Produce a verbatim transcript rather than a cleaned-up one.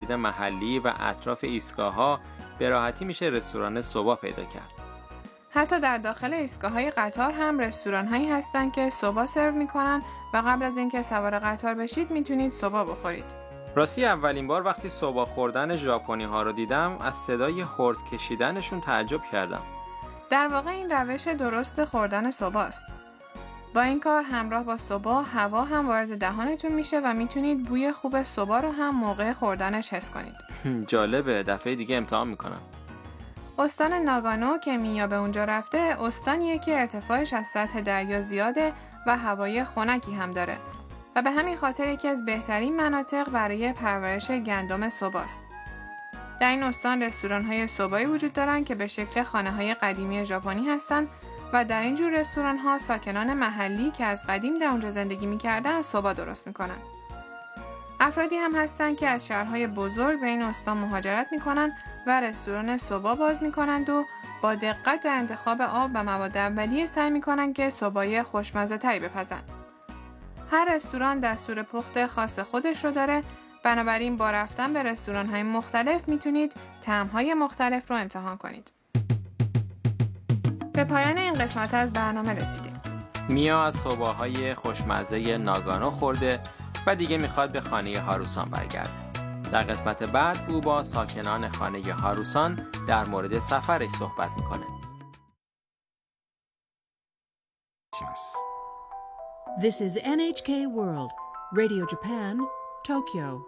خرد محلی و اطراف ایستگاه‌ها به راحتی میشه رستوران صبح پیدا کرد. حتی در داخل ایستگاه‌های قطار هم رستوران‌هایی هستن که صبح سرو می‌کنن و قبل از اینکه سوار قطار بشید میتونید صبح بخورید. راستی اولین بار وقتی صبح خوردن ژاپنی‌ها رو دیدم از صدای خرد کشیدنشون تعجب کردم. در واقع این روش درست خوردن صبح است. با این کار همراه با صبح هوا هم وارد دهانتون میشه و میتونید بوی خوب صبح رو هم موقع خوردنش حس کنید. جالبه، دفعه دیگه امتحان میکنم. استان ناگانو که میا به اونجا رفته استانیه که ارتفاعش از سطح دریا زیاده و هوای خنکی هم داره و به همین خاطر یکی از بهترین مناطق برای پرورش گندم صبح است. در این استان رستوران‌های صبحی وجود دارن که به شکل خانه‌های قدیمی ژاپنی هستن و در این جور رستوران‌ها ساکنان محلی که از قدیم در اونجا زندگی می‌کردن صبح درست می‌کنن. افرادی هم هستن که از شهرهای بزرگ به این استان مهاجرت می‌کنن و رستوران صبح باز می‌کنند و با دقت در انتخاب آب و مواد اولیه سعی می‌کنن که صبحای خوشمزه‌تری بپزن. هر رستوران دستور پخت خاص خودش رو داره، بنابراین با رفتن به رستوران‌های مختلف میتونید طعم‌های مختلف رو امتحان کنید. به پایان این قسمت از برنامه رسیدیم. میا از صبح‌های خوشمزه ناگانو خورده و دیگه میخواد به خانه هاروسان برگرده. در قسمت بعد او با ساکنان خانه هاروسان در مورد سفرش صحبت میکنه. This is N H K World, Radio Japan, Tokyo.